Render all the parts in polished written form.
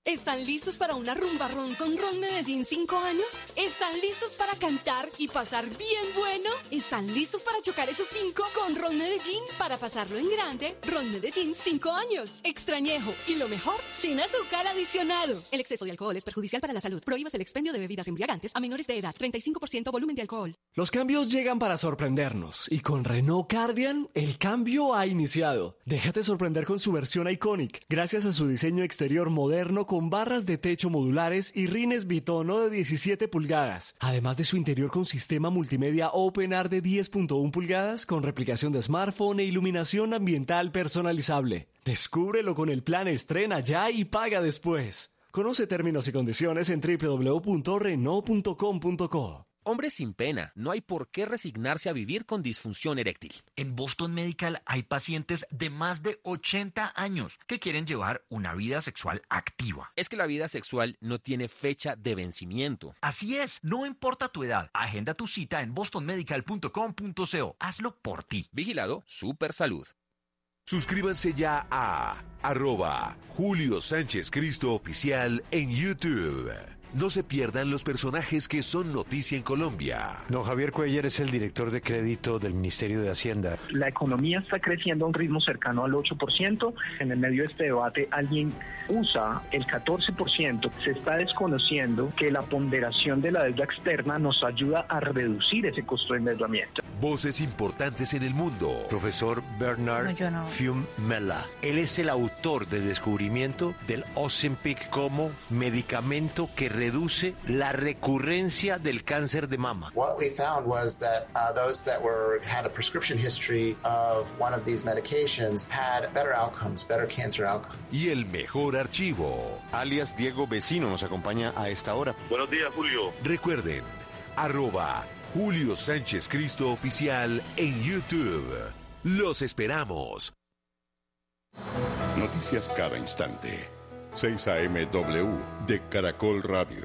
¿Están listos para una rumba ron con Ron Medellín 5 años? ¿Están listos para cantar y pasar bien bueno? ¿Están listos para chocar esos 5 con Ron Medellín? Para pasarlo en grande, Ron Medellín 5 años. Extrañejo y lo mejor, sin azúcar adicionado. El exceso de alcohol es perjudicial para la salud. Prohíbas el expendio de bebidas embriagantes a menores de edad. 35% volumen de alcohol. Los cambios llegan para sorprendernos y con Renault Cardian el cambio ha iniciado. Déjate sorprender con su versión Iconic, gracias a su diseño exterior moderno con barras de techo modulares y rines bitono de 17 pulgadas, además de su interior con sistema multimedia OpenAir de 10.1 pulgadas con replicación de smartphone e iluminación ambiental personalizable. Descúbrelo con el plan Estrena ya y paga después. Conoce términos y condiciones en www.renault.com.co. Hombre sin pena, no hay por qué resignarse a vivir con disfunción eréctil. En Boston Medical hay pacientes de más de 80 años que quieren llevar una vida sexual activa. Es que la vida sexual no tiene fecha de vencimiento. Así es, no importa tu edad. Agenda tu cita en bostonmedical.com.co. Hazlo por ti. Vigilado Supersalud. Suscríbanse ya a @Julio Sánchez Cristo Oficial en YouTube. No se pierdan los personajes que son noticia en Colombia. Don Javier Cuellar es el director de crédito del Ministerio de Hacienda. La economía está creciendo a un ritmo cercano al 8%. En el medio de este debate, alguien usa el 14%. Se está desconociendo que la ponderación de la deuda externa nos ayuda a reducir ese costo de endeudamiento. Voces importantes en el mundo. Profesor Bernard Fiumella. Él es el autor del descubrimiento del Ozempic como medicamento que reduce la recurrencia del cáncer de mama. What we found was that those that had a prescription history of one of these medications had better outcomes, better cancer outcomes. Y el mejor archivo. Alias Diego Vecino nos acompaña a esta hora. Buenos días, Julio. Recuerden, @Julio Sánchez Cristo Oficial en YouTube. Los esperamos. Noticias cada instante. 6 AM/W de Caracol Radio.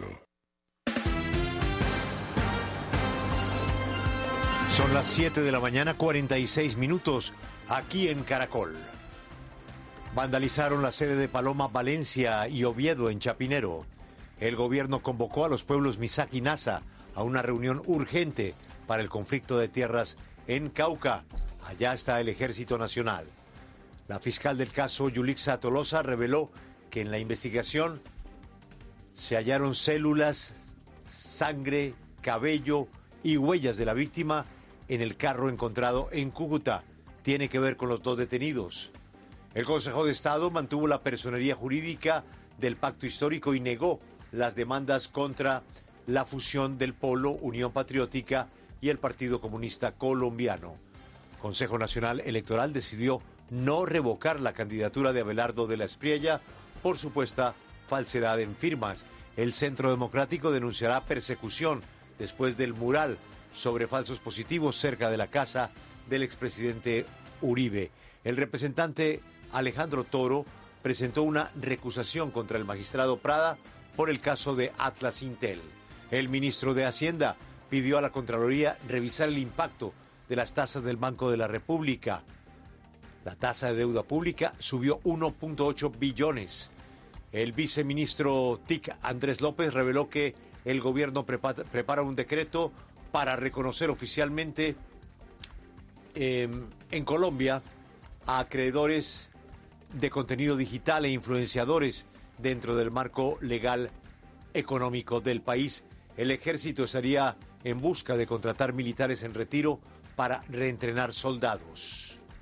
Son las 7 de la mañana, 46 minutos, aquí en Caracol. Vandalizaron la sede de Paloma, Valencia y Oviedo en Chapinero. El gobierno convocó a los pueblos Misak y Nasa a una reunión urgente para el conflicto de tierras en Cauca. Allá está el Ejército Nacional. La fiscal del caso, Yulixa Tolosa, reveló que en la investigación se hallaron células, sangre, cabello y huellas de la víctima en el carro encontrado en Cúcuta. Tiene que ver con los dos detenidos. El Consejo de Estado mantuvo la personería jurídica del pacto histórico y negó las demandas contra la fusión del Polo, Unión Patriótica y el Partido Comunista Colombiano. Consejo Nacional Electoral decidió no revocar la candidatura de Abelardo de la Espriella por supuesta falsedad en firmas. El Centro Democrático denunciará persecución después del mural sobre falsos positivos cerca de la casa del expresidente Uribe. El representante Alejandro Toro presentó una recusación contra el magistrado Prada por el caso de Atlas Intel. El ministro de Hacienda pidió a la Contraloría revisar el impacto de las tasas del Banco de la República. La tasa de deuda pública subió 1.8 billones. El viceministro TIC, Andrés López, reveló que el gobierno prepara un decreto para reconocer oficialmente en Colombia a acreedores de contenido digital e influenciadores dentro del marco legal económico del país. El ejército estaría en busca de contratar militares en retiro para reentrenar soldados.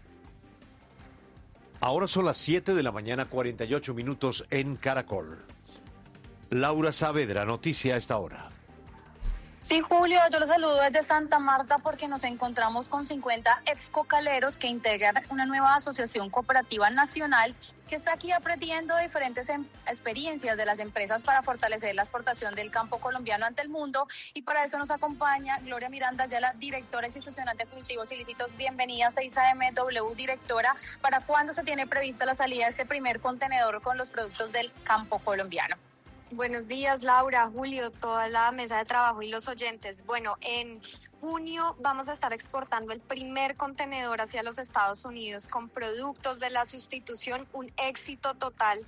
Ahora son las 7 de la mañana, 48 minutos en Caracol. Laura Saavedra, noticia a esta hora. Sí, Julio, yo los saludo desde Santa Marta porque nos encontramos con 50 excocaleros que integran una nueva asociación cooperativa nacional que está aquí aprendiendo diferentes experiencias de las empresas para fortalecer la exportación del campo colombiano ante el mundo. Y para eso nos acompaña Gloria Miranda, ya la directora institucional de cultivos ilícitos. Bienvenida a 6AMW, directora. ¿Para cuándo se tiene prevista la salida de este primer contenedor con los productos del campo colombiano? Buenos días, Laura, Julio, toda la mesa de trabajo y los oyentes. Bueno, en junio vamos a estar exportando el primer contenedor hacia los Estados Unidos con productos de la sustitución, un éxito total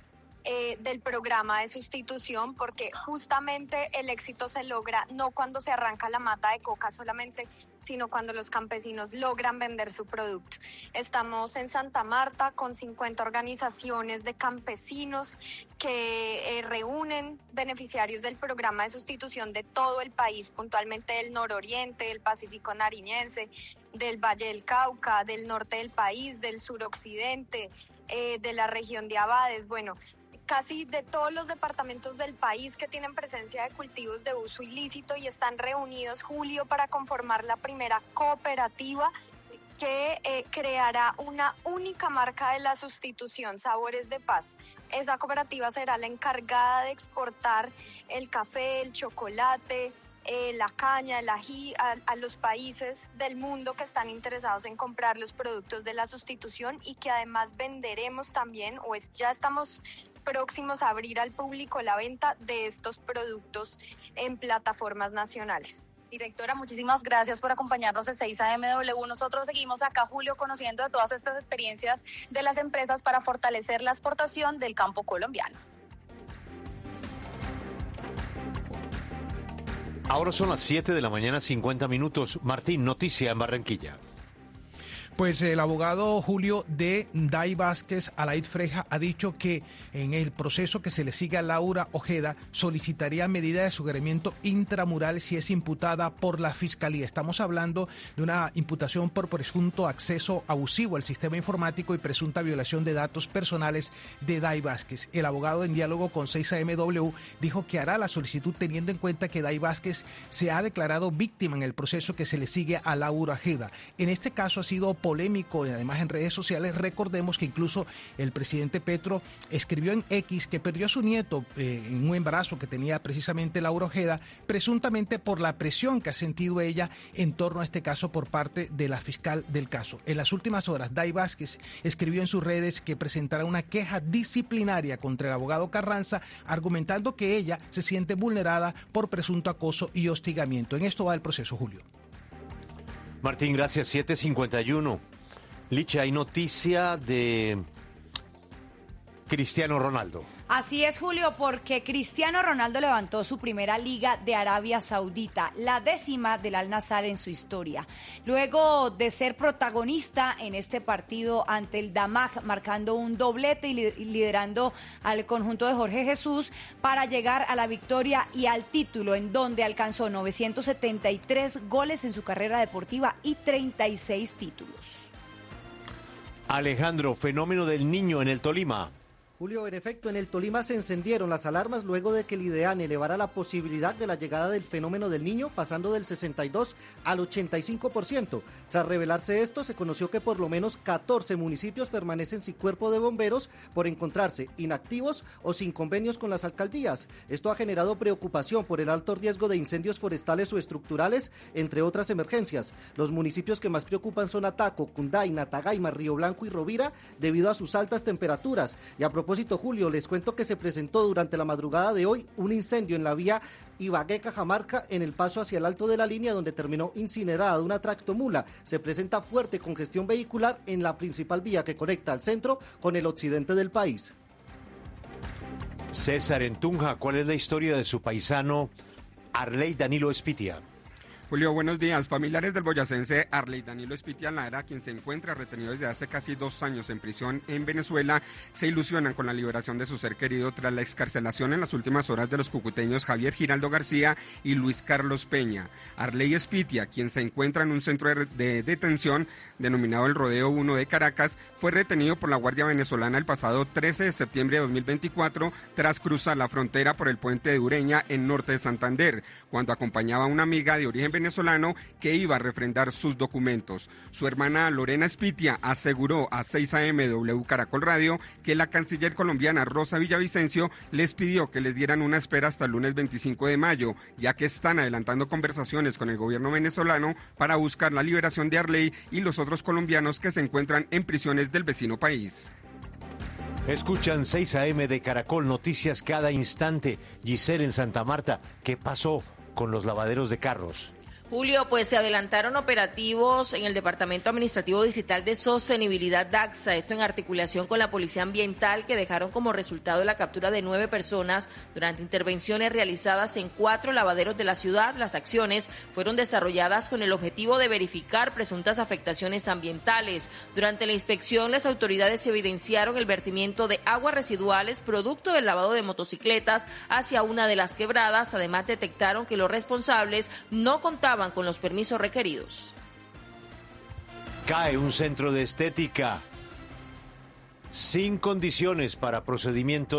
del programa de sustitución, porque justamente el éxito se logra no cuando se arranca la mata de coca solamente, sino cuando los campesinos logran vender su producto. Estamos en Santa Marta con 50 organizaciones de campesinos que reúnen beneficiarios del programa de sustitución de todo el país, puntualmente del nororiente, del Pacífico Nariñense, del Valle del Cauca, del norte del país, del suroccidente, de la región de Abades, bueno, casi de todos los departamentos del país que tienen presencia de cultivos de uso ilícito, y están reunidos, Julio, para conformar la primera cooperativa que creará una única marca de la sustitución, Sabores de Paz. Esa cooperativa será la encargada de exportar el café, el chocolate, la caña, el ají a los países del mundo que están interesados en comprar los productos de la sustitución, y que además venderemos también, ya estamos próximos a abrir al público la venta de estos productos en plataformas nacionales. Directora, muchísimas gracias por acompañarnos en 6am. Nosotros seguimos acá, Julio, conociendo de todas estas experiencias de las empresas para fortalecer la exportación del campo colombiano. Ahora son las 7 de la mañana, 50 minutos. Martín, noticia en Barranquilla. Pues el abogado Julio de Day Vázquez Alaid Freja ha dicho que en el proceso que se le sigue a Laura Ojeda solicitaría medida de sugerimiento intramural si es imputada por la Fiscalía. Estamos hablando de una imputación por presunto acceso abusivo al sistema informático y presunta violación de datos personales de Day Vázquez. El abogado, en diálogo con 6AMW, dijo que hará la solicitud teniendo en cuenta que Day Vázquez se ha declarado víctima en el proceso que se le sigue a Laura Ojeda. En este caso ha sido polémico y además en redes sociales. Recordemos que incluso el presidente Petro escribió en X que perdió a su nieto en un embarazo que tenía precisamente Laura Ojeda, presuntamente por la presión que ha sentido ella en torno a este caso por parte de la fiscal del caso. En las últimas horas, Day Vázquez escribió en sus redes que presentará una queja disciplinaria contra el abogado Carranza, argumentando que ella se siente vulnerada por presunto acoso y hostigamiento. En esto va el proceso, Julio. Martín, gracias. 7:51. Licha, hay noticia de Cristiano Ronaldo. Así es, Julio, porque Cristiano Ronaldo levantó su primera liga de Arabia Saudita, la 10ª del Al-Nassr en su historia. Luego de ser protagonista en este partido ante el Dammam, marcando un doblete y liderando al conjunto de Jorge Jesús para llegar a la victoria y al título, en donde alcanzó 973 goles en su carrera deportiva y 36 títulos. Alejandro, fenómeno del Niño en el Tolima. Julio, en efecto, en el Tolima se encendieron las alarmas luego de que el IDEAN elevara la posibilidad de la llegada del fenómeno del Niño, pasando del 62 al 85%. Tras revelarse esto, se conoció que por lo menos 14 municipios permanecen sin cuerpo de bomberos por encontrarse inactivos o sin convenios con las alcaldías. Esto ha generado preocupación por el alto riesgo de incendios forestales o estructurales, entre otras emergencias. Los municipios que más preocupan son Ataco, Cunday, Natagaima, Río Blanco y Rovira, debido a sus altas temperaturas. Y a propósito, Julio, les cuento que se presentó durante la madrugada de hoy un incendio en la vía Ibagué-Cajamarca en el paso hacia el alto de la línea, donde terminó incinerada una tractomula. Se presenta fuerte congestión vehicular en la principal vía que conecta al centro con el occidente del país. César, en Tunja, ¿cuál es la historia de su paisano Arley Danilo Espitia? Julio, buenos días. Familiares del boyacense Arley Danilo Espitia Lara, quien se encuentra retenido desde hace casi 2 años en prisión en Venezuela, se ilusionan con la liberación de su ser querido tras la excarcelación en las últimas horas de los cucuteños Javier Giraldo García y Luis Carlos Peña. Arley Espitia, quien se encuentra en un centro de detención denominado el Rodeo 1 de Caracas, fue retenido por la Guardia Venezolana el pasado 13 de septiembre de 2024 tras cruzar la frontera por el puente de Ureña en norte de Santander, cuando acompañaba a una amiga de origen venezolano que iba a refrendar sus documentos. Su hermana Lorena Espitia aseguró a 6AMW Caracol Radio que la canciller colombiana Rosa Villavicencio les pidió que les dieran una espera hasta el lunes 25 de mayo, ya que están adelantando conversaciones con el gobierno venezolano para buscar la liberación de Arley y los otros colombianos que se encuentran en prisiones del vecino país. Escuchan 6am de Caracol, noticias cada instante. Giselle, en Santa Marta, ¿qué pasó con los lavaderos de carros? Julio, pues se adelantaron operativos en el Departamento Administrativo Distrital de Sostenibilidad DAXA, esto en articulación con la Policía Ambiental, que dejaron como resultado la captura de 9 personas durante intervenciones realizadas en 4 lavaderos de la ciudad. Las acciones fueron desarrolladas con el objetivo de verificar presuntas afectaciones ambientales. Durante la inspección, las autoridades evidenciaron el vertimiento de aguas residuales producto del lavado de motocicletas hacia una de las quebradas. Además, detectaron que los responsables no contaban con los permisos requeridos. Cae un centro de estética sin condiciones para procedimientos